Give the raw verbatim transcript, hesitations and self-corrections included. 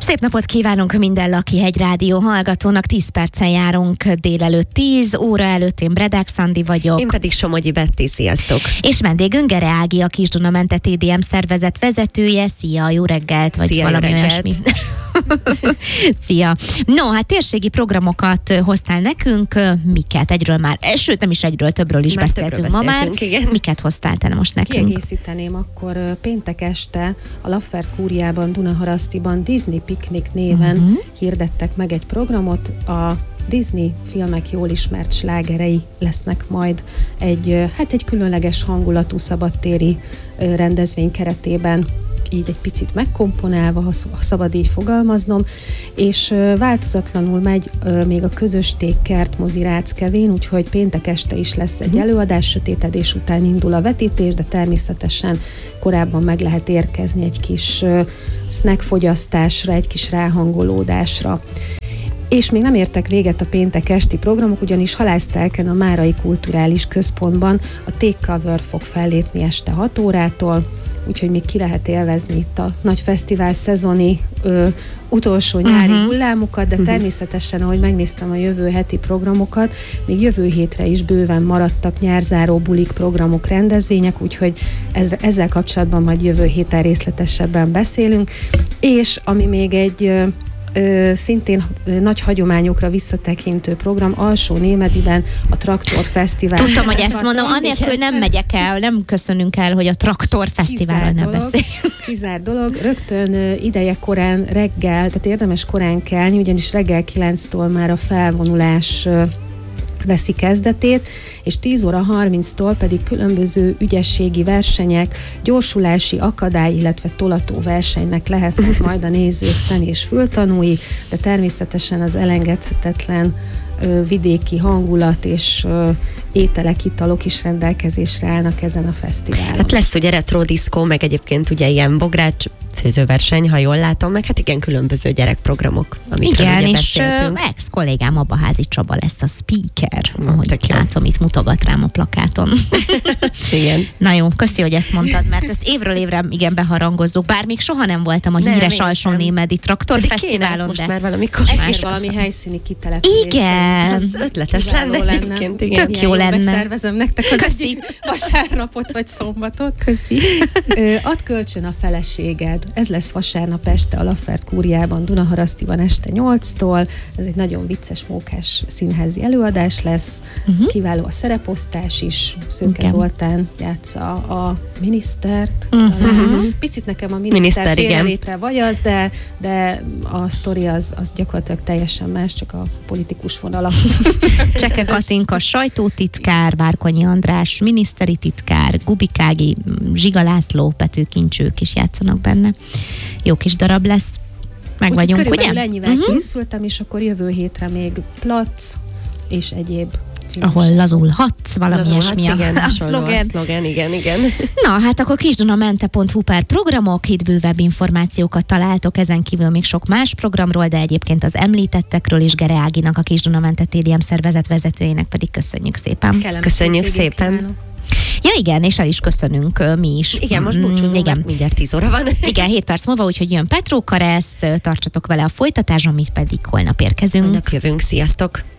Szép napot kívánunk minden Lakihegy Rádió hallgatónak. tíz percen járunk délelőtt tíz óra előtt. Én Bredák Szandi vagyok. Én pedig Somogyi Betti, sziasztok! És vendégünk Gere Ági, a Kis-Duna-Mente té dé em szervezet vezetője. Szia, jó reggelt! Vagy Szia, valami jó reggelt. olyasmi. Szia! No, hát térségi programokat hoztál nekünk. Miket? Egyről már, sőt nem is egyről, többről is Már beszéltünk többről ma már. beszéltünk, igen. Miket hoztál te most nekünk? Kiegészíteném akkor ö, péntek este a Laffert Kúriában, Dunaharasztiban Disney Picnic néven Mhm. hirdettek meg egy programot. A Disney filmek jól ismert slágerei lesznek majd egy, ö, hát egy különleges hangulatú szabadtéri ö, rendezvény keretében, így egy picit megkomponálva, ha sz- ha szabad így fogalmaznom, és ö, változatlanul megy ö, még a közösték kertmozi Ráckevén, úgyhogy péntek este is lesz egy előadás, sötétedés után indul a vetítés, de természetesen korábban meg lehet érkezni egy kis ö, snack fogyasztásra, egy kis ráhangolódásra. És még nem értek véget a péntek esti programok, ugyanis Halásztelken a Márai Kulturális Központban a Take Cover fog fellépni este hat órától, úgyhogy még ki lehet élvezni itt a nagy fesztivál szezoni ö, utolsó nyári Mhm. hullámokat, de természetesen, ahogy megnéztem a jövő heti programokat, még jövő hétre is bőven maradtak nyárzáró bulik, programok, rendezvények, úgyhogy ez, ezzel kapcsolatban majd jövő héten részletesebben beszélünk. És ami még egy ö, Ö, szintén ö, nagy hagyományokra visszatekintő program, Alsó-Némediben a Traktor Fesztivál. Tudtam, hogy ezt mondom, anélkül nem megyek el, nem köszönünk el, hogy a Traktor Fesztiválról nem dolog, beszél. Kizárt dolog. Rögtön ö, ideje korán reggel, tehát érdemes korán kelni, ugyanis reggel kilenctől már a felvonulás ö, veszi kezdetét, és tíz óra harminctól pedig különböző ügyességi versenyek, gyorsulási, akadály, illetve tolató versenynek lehetnek majd a nézők szem- és fültanúi, de természetesen az elengedhetetlen ö, vidéki hangulat és ö, ételek, italok is rendelkezésre állnak ezen a fesztiválon. Hát lesz ugye retro diszkó, meg egyébként ugye ilyen bogrács főzőverseny, ha jól látom, meg hát igen, különböző gyerekprogramok, amikről Igen, ugye és beszéltünk. ö, ex-kollégám Abaházi Csaba lesz a speaker, ahogy tök jó. látom, itt mutogat rám a plakáton. Igen. Na jó, köszi, hogy ezt mondtad, mert ezt évről évre igen beharangozzuk, bár még soha nem voltam a Nem, híres én sem. Alsó-Némedi Traktor Pedig kéne Fesztiválon, most de... már valamikor. Egyszer más valami köszönöm. helyszíni kitelepülés. Igen. Az ötletes Kiváló lenne lenne. egyébként, igen. Tök jó Milyen lenne. Megszervezem nektek az Köszi. egyik vasárnapot vagy szombatot. Köszi. Ö, Add kölcsön a feleséged. Ez lesz vasárnap este a Laffert Kúriában, Dunaharasztiban este nyolctól. Ez egy nagyon vicces, mókás színházi előadás lesz. Uh-huh. Kiváló a szereposztás is. Szőke Igen. Zoltán játsza a minisztert. Uh-huh. Talán. Picit nekem a miniszter, Miniszter, igen. félrelépre vagy az, de, de a sztori az, az gyakorlatilag teljesen más, csak a politikus vonala. Cseke Katinka sajtótitkár, Várkonyi András miniszteri titkár, Gubikági, Zsiga László, Pető Kincsők is játszanak benne. Jó kis darab lesz. Meg Úgyhogy vagyunk, körülbelül ugye? ennyivel Mhm. készültem, és akkor jövő hétre még plac és egyéb Ahol lazulhatsz, valami Lazulhatsz, ilyesmi a igen, a hasonló a szlogen. szlogen, igen, igen. Na, hát akkor kisdunamente pont hu per programok, itt bővebb információkat találtok, ezen kívül még sok más programról, de egyébként az említettekről is. Gere Áginak, a Kis-Duna-Mente té dé em szervezet vezetőjének pedig köszönjük szépen. Kellemes Köszönjük hétvégét szépen. kívánok. Ja igen, és el is köszönünk ö, mi is. Igen, most Mm, búcsúzunk, igen. mert mindjárt tíz óra van. Igen, hét perc múlva, úgyhogy jön Petró Karesz, tartsatok vele a folytatásban, mit pedig holnap érkezünk. Holnap jövünk, sziasztok!